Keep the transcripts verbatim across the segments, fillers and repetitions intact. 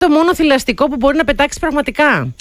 το μόνο θηλαστικό που μπορεί να πετάξει πραγματικά?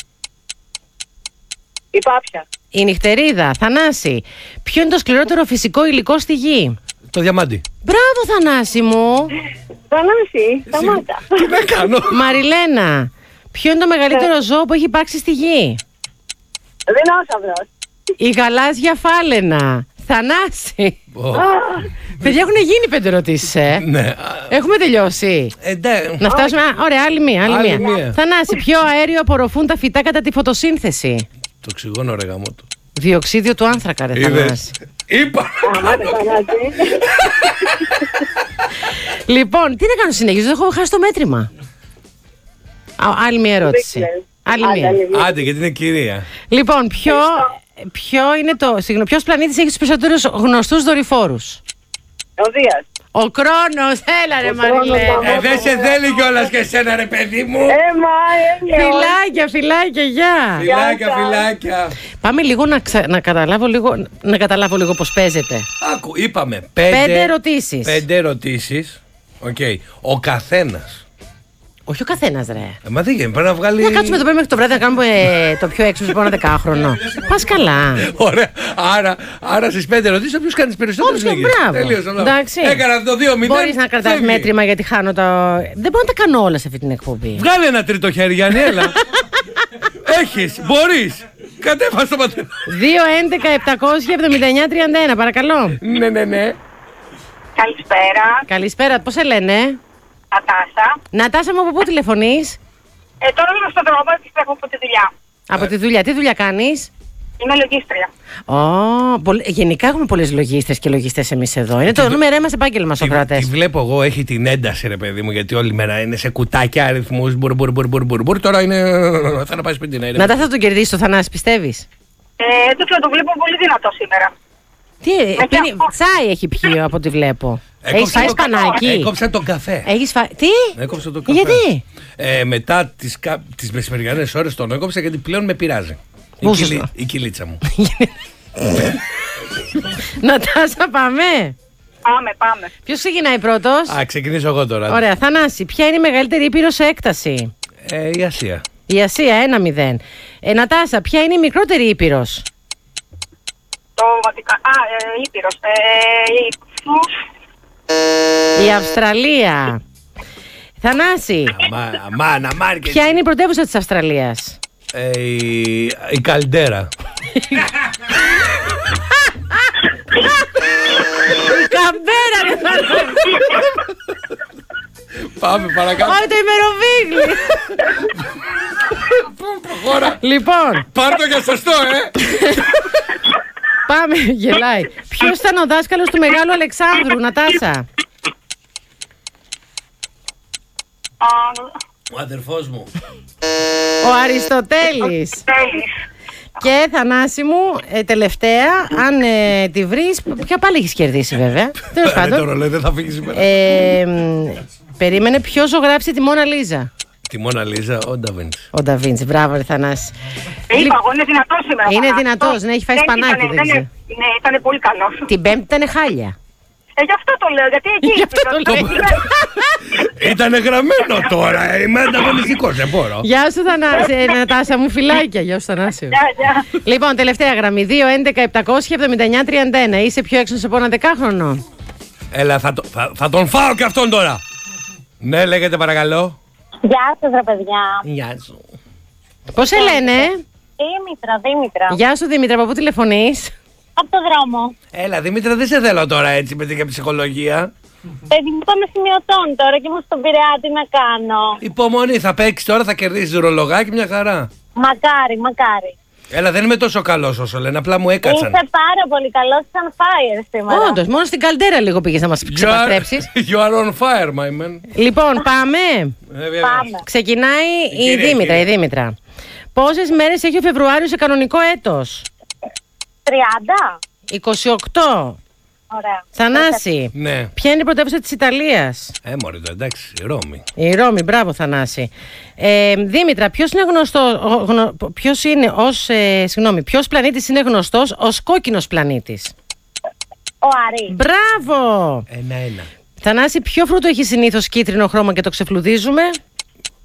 Η πάπια. Η νυχτερίδα. Θανάση, ποιο είναι το σκληρότερο φυσικό υλικό στη γη? Το διαμάντι. Μπράβο, Θανάση μου. Θανάση, σταμάτα. Τι να κάνω. Μαριλένα, ποιο είναι το μεγαλύτερο ζώο που έχει υπάρξει στη γη? Δεινόσαυρος. Η γαλάζια φάλαινα. Θανάση. Oh. Παιδιά, έχουν γίνει πέντε ερωτήσεις, ε. Ναι. Έχουμε τελειώσει. Ε, ναι. Να φτάσουμε. Α, ωραία, άλλη μία. Άλλη Άλλη μία. μία. Θανάση, ποιο αέριο απορροφούν τα φυτά κατά τη φωτοσύνθεση? Το οξυγόνο, ρε γαμό του. Διοξίδιο του άνθρακα, ρε Θανάση. Είπα. Σταμάτα, Θανάση. Λοιπόν, τι να κάνω συνέχεια, δεν έχω χάσει το μέτρημα. Α, άλλη μία ερώτηση. Δεν ξέρω. Άλλη Άντε, μία. άλλη μία. Άντε, γιατί είναι κυρία. Λοιπόν, ποιο, ποιο είναι το. Συγγνώμη, ποιος πλανήτης έχει τους περισσότερους γνωστούς δορυφόρους? Ο Δίας. Ο Κρόνος, έλα ρε Χρόνος, Μαριλένα. μαμά. Ε, δεν σε θέλει κιόλας και εσένα, ρε παιδί μου. Ε, μα, έλεος. Φιλάκια, φιλάκια, γεια. Φιλάκια, Γεια σας. φιλάκια. Πάμε λίγο να, ξα... να, καταλάβω λίγο να καταλάβω λίγο πώς παίζεται. Άκου, είπαμε πέντε, Πέντε ερωτήσεις. Πέντε ερωτήσεις. Οκ. Ο καθένας. Όχι ο καθένας, ρε. Ε, μα δεν γίνεται, πρέπει να βγάλει. Να κάτσουμε εδώ πέρα μέχρι το βράδυ να κάνουμε ε, το πιο έξυπνο από ένα δεκάχρονο. Πας καλά. Ωραία. Άρα, άρα στις πέντε ερωτήσεις, όποιος κάνει τις περισσότερες Όποιος, λίγες. μπράβο. Τελείωσε, όλα. Εντάξει. Έκανα το δύο μηδέν. Μπορείς να κρατάς φεύγει. μέτρημα γιατί χάνω το. Δεν μπορώ να τα κάνω όλα σε αυτή την εκπομπή. Βγάλε ένα τρίτο χέρι, Γιάννη, έλα. Έχεις, μπορείς. Κατέβα στο πατέρα. δύο έντεκα επτακόσια εβδομήντα εννιά τριάντα ένα, παρακαλώ. Ναι, ναι, ναι. Καλησπέρα. Καλησπέρα, πώς σε λένε? Ατάσα. Νατάσα μου, από πού τηλεφωνείς? Ε, τώρα είμαι στον δρόμο, επιστρέφω από τη δουλειά. Από τη δουλειά. Τι δουλειά κάνεις? Είμαι λογίστρια. Ω, πολλ- γενικά έχουμε πολλές λογίστρες και λογιστές εμείς εδώ. Είναι το νούμερο μας επάγγελμα, Τη, τη Σοκράτες. βλέπω εγώ, έχει την ένταση, ρε παιδί μου, γιατί όλη μέρα είναι σε κουτάκια αριθμούς. Μπουρ, μπουρ, μπουρ, μπουρ, μπουρ, μπουρ. Τώρα είναι. Θα να πάει σπίτι να είναι. Νατάσα θα τον κερδίσει το Θανάση, πιστεύεις? Ε, το ξέρω, το βλέπω πολύ δυνατό σήμερα. Τι, πίνει, τσάι έχει πιει από ό,τι βλέπω. Έχεις Έκοψε φάει το κα- σπανάκι? Έκοψα τον καφέ. Έχεις φάει. Τι? Έκοψα τον καφέ. Γιατί? Ε, μετά τις, κα... τις μεσημεριανές ώρες τον έκοψα γιατί πλέον με πειράζει. Η, Πού κυλι... σωστά. η κυλίτσα μου. Νατάσα, πάμε. Πάμε, πάμε. Ποιος ξεκινάει πρώτος? Α, ξεκινήσω εγώ τώρα. Ωραία, Θανάση, ποια είναι η μεγαλύτερη ήπειρο σε έκταση? Ε, η Ασία. Η Ασία, ένα μηδέν. Ε, Νατάσα, ποια είναι η μικρότερη ήπειρος? Το Βατικά... Α, ε, Ήπειρος. Ε, η... Η Αυστραλία. Θανάση, Αμά, αμάν, αμάν και ποια είναι η πρωτεύουσα της Αυστραλίας? ε, η, η Καλντέρα. Η Καμπέρα, ρε Θανάση. Πάμε παρακάτω. Όχι, το ημεροβίγλι. Προχώρα. Λοιπόν, Πάρ' το για σωστό, ε. πάμε, γελάει. Ποιος ήταν ο δάσκαλος του Μεγάλου Αλεξάνδρου, Νατάσα? Ο αδερφός μου. Ο Αριστοτέλης. Τέλης. Και Θανάση μου, ε, τελευταία, αν ε, τη βρεις, ποια πάλι έχεις κερδίσει βέβαια. Τέλος Ε, το πάντων. ρολόι δεν θα φύγει σήμερα. Ε, μ, περίμενε, ποιος ζωγράψει τη Μόνα Λίζα? Τη Μόνα Λίζα, ο Νταβίντσι. Ο Νταβίντσι, μπράβο ρε Θανάση. Ε, είπα εγώ, είναι δυνατός σήμερα. ο Είναι Θανάσης. δυνατός, ναι, έχει φάει Δεν σπανάκι, ήτανε, δεν δεν ξέρω. είναι- Ναι, ήταν πολύ καλό. Την Πέμπτη ήταν χάλια. Ε, γι' αυτό το λέω, γιατί εκεί... Γι' αυτό το λέω. Ήτανε γραμμένο τώρα, ε, είμαι ανταγωνιστικός, δεν μπορώ. Γεια σου Θανάση, ε, Νατάσα μου, φιλάκια. Γεια σου Θανάση. Γεια, γεια. Λοιπόν, τελευταία γραμμή, δύο έντεκα επτακόσια εβδομήντα εννιά τριάντα ένα. Είσαι πιο έξω από ένα δεκάχρονο? Έλα, θα, το- θα, θα τον φάω και αυτόν τώρα. Ναι, λέγεται παρακαλώ. Γεια σας ρε παιδιά. Γεια σου. Πώς σε λένε? Δήμητρα, Δήμητρα. Γεια σου Δήμητρα, από πού τηλεφωνείς? Από το δρόμο. Έλα, Δημήτρα, δεν σε θέλω τώρα έτσι με την ψυχολογία. Παιδί μου, πάμε σημειωτών τώρα και είμαι στον Πειραιά, τι να κάνω. Υπομονή, θα παίξει τώρα, θα κερδίσει ρολογάκι, μια χαρά. Μακάρι, μακάρι. Έλα, δεν είμαι τόσο καλό όσο λένε, απλά μου έκατσαν. Είσαι πάρα πολύ καλός σαν fire σήμερα. Όντως, μόνο στην Καλτέρα λίγο πήγες να μας You are, ξεπαστρέψεις. you are on fire, my man. Λοιπόν, πάμε. Ε, βέβαια. Πάμε. Ξεκινάει η κυρία, Δήμητρα, η κυρία. Δήμητρα. Πόσες μέρες έχει ο Φεβρουάριος σε κανονικό έτος? τριάντα. είκοσι οκτώ. Ωραία. Ναι. Θανάση, ποια είναι η πρωτεύουσα της Ιταλίας? Ε, μωρέ, το εντάξει, η Ρώμη. Η Ρώμη, μπράβο Θανάση. Ε, Δήμητρα, ποιος είναι γνωστό, ο- γνω- ποιος είναι ως, ε, συγγνώμη, ποιος πλανήτης είναι γνωστός ως κόκκινος πλανήτης? Ο Αρή. Μπράβο! Ένα-ένα. Θανάση, ποιο φρούτο έχει συνήθως κίτρινο χρώμα και το ξεφλουδίζουμε?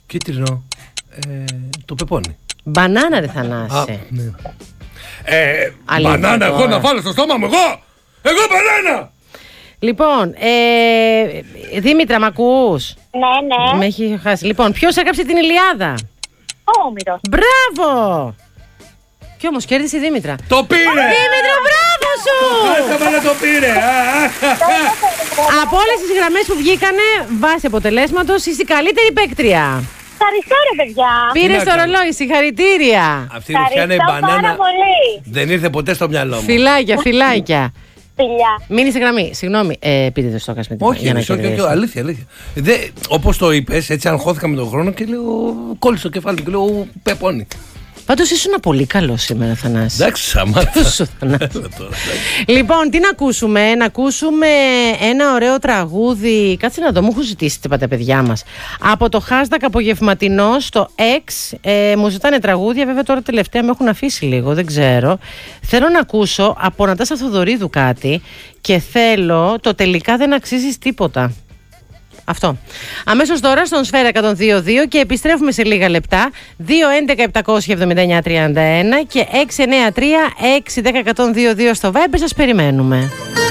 Κίτρινο. Ε, το πεπόνι. Μπανάνα, ρε Α, Θανάση. ναι. Ε, Αλήθεια μπανάνα εγώ τώρα. να βάλω στο στόμα μου, εγώ! Εγώ μπανάνα! Λοιπόν, ε, Δήμητρα, μ' ακούς? Ναι, ναι. Με έχει χάσει. Λοιπόν, ποιος έγραψε την Ηλιάδα? Ο Όμηρος. Μπράβο! Κι όμως κέρδισε η Δήμητρα. Το πήρε! Δήμητρα, μπράβο σου! Χάσαμε να το πήρε! Από όλες τις γραμμές που βγήκανε, βάσει αποτελέσματος, είσαι η καλύτερη παίκτρια. Ευχαριστώ, ρε παιδιά. Πήρες το να κάνω. ρολόι, συγχαρητήρια. Αυτή η Ρουφιάνα η Ευχαριστώ πάρα μπανάνα πολύ. δεν ήρθε ποτέ στο μυαλό μου. Φιλάκια, φιλάκια. Φιλιά. Μείνει σε γραμμή. Συγγνώμη, ε, πείτε το στο με την Όχι, για να όχι, όχι, όχι, κερδίσω. αλήθεια, αλήθεια. Δε, όπως το είπες, έτσι αγχώθηκα με τον χρόνο και λέω, κόλλησε το κεφάλι μου και λέω, πεπόνι. Πάντως ήσουν πολύ καλό σήμερα, Θανάση. Εντάξει, Σαμάτα. Σου, Θανάση. Λοιπόν, τι να ακούσουμε, να ακούσουμε ένα ωραίο τραγούδι. Κάτσε να δω, μου έχουν ζητήσει τα παιδιά μας. Από το hashtag απογευματινό στο X ε, μου ζητάνε τραγούδια. Βέβαια τώρα τελευταία με έχουν αφήσει λίγο, δεν ξέρω. Θέλω να ακούσω από Νατάσα Θοδωρίδου κάτι και θέλω το τελικά δεν αξίζεις τίποτα. Αυτό. Αμέσως τώρα στον Σφαίρα εκατόν δύο κόμμα δύο και επιστρέφουμε σε λίγα λεπτά. δύο έντεκα επτακόσια εβδομήντα εννιά τριάντα ένα και έξι εννιά τρία έξι ένα μηδέν εκατόν δύο δύο στο Viber. Σας περιμένουμε.